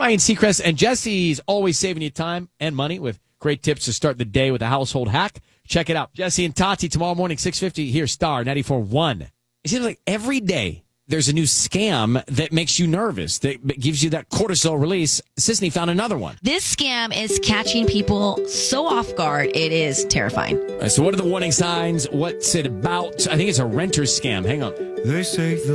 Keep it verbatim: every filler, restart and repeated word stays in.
Ryan Seacrest and Jesse's always saving you time and money with great tips to start the day with a household hack. Check it out. Jesse and Tati tomorrow morning, six fifty, here, Star ninety-four point one. It seems like every day there's a new scam that makes you nervous, that gives you that cortisol release. Sisney found another one. This scam is catching people so off guard, it is terrifying. Uh, so what are the warning signs? What's it about? I think it's a renter scam. Hang on. They say the